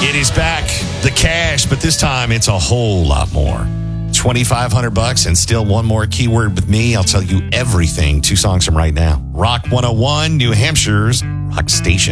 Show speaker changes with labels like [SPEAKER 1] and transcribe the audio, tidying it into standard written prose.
[SPEAKER 1] It is back, the cash, but this time it's a whole lot more. $2,500 and still one more keyword with me. I'll tell you everything. 2 songs from right now. Rock 101, New Hampshire's Rock Station.